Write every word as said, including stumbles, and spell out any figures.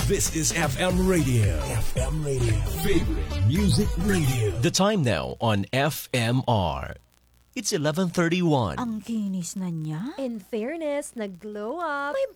This is F M Radio. F M Radio. Favorite Music Radio. The time now on F M R. It's eleven thirty-one. Ang kinis na niya. In fairness, nag-glow up. May